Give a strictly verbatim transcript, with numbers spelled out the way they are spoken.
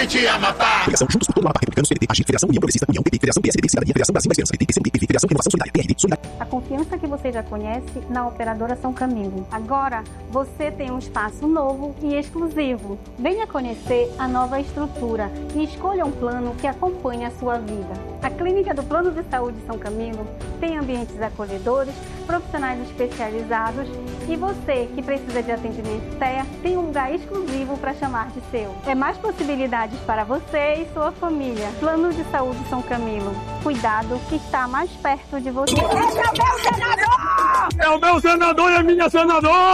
Amapá. Federação Juntos por todo o Amapá, Republicanos, P D T, A G, Federação União Progressista, União, P P, Federação P S D B, Cidadania, Federação Brasil Mais Criança, P T, P C M D, P V, Federação Renovação Solidária, P R D, Solidariedade. A confiança que você já conhece na operadora São Camilo. Agora, você tem um espaço novo e exclusivo. Venha conhecer a nova estrutura e escolha um plano que acompanhe a sua vida. A Clínica do Plano de Saúde São Camilo tem ambientes acolhedores, profissionais especializados e você que precisa de atendimento T E A tem um lugar exclusivo para chamar de seu. É mais possibilidades para você e sua família. Plano de Saúde São Camilo. Cuidado que está mais perto de você. Esse é o meu senador! É o meu senador e a minha senadora!